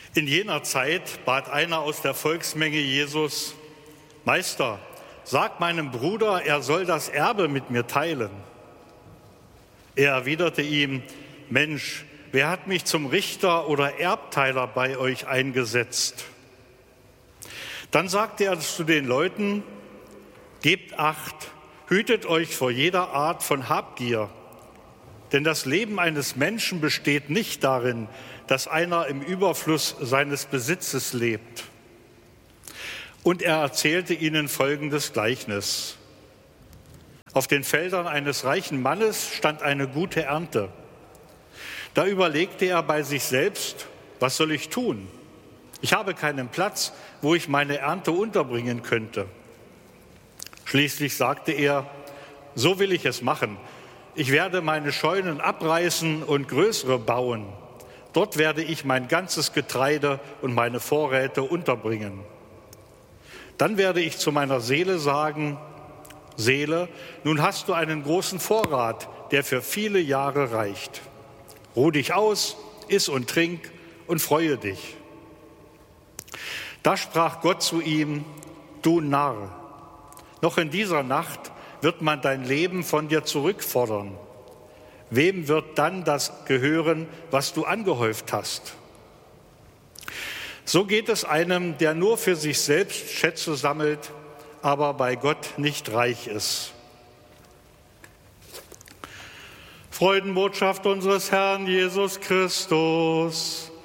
In jener Zeit bat einer aus der Volksmenge Jesus: Meister, sag meinem Bruder, er soll das Erbe mit mir teilen. Er erwiderte ihm: Mensch, wer hat mich zum Richter oder Erbteiler bei euch eingesetzt? Dann sagte er zu den Leuten: Gebt Acht, hütet euch vor jeder Art von Habgier. Denn das Leben eines Menschen besteht nicht darin, dass einer im Überfluss seines Besitzes lebt. Und er erzählte ihnen folgendes Gleichnis. Auf den Feldern eines reichen Mannes stand eine gute Ernte. Da überlegte er bei sich selbst: Was soll ich tun? Ich habe keinen Platz, wo ich meine Ernte unterbringen könnte. Schließlich sagte er: So will ich es machen. Ich werde meine Scheunen abreißen und größere bauen. Dort werde ich mein ganzes Getreide und meine Vorräte unterbringen. Dann werde ich zu meiner Seele sagen: Seele, nun hast du einen großen Vorrat, der für viele Jahre reicht. Ruh dich aus, iss und trink und freue dich. Da sprach Gott zu ihm: Du Narr, noch in dieser Nacht wird man dein Leben von dir zurückfordern. Wem wird dann das gehören, was du angehäuft hast? So geht es einem, der nur für sich selbst Schätze sammelt, aber bei Gott nicht reich ist. Freudenbotschaft unseres Herrn Jesus Christus.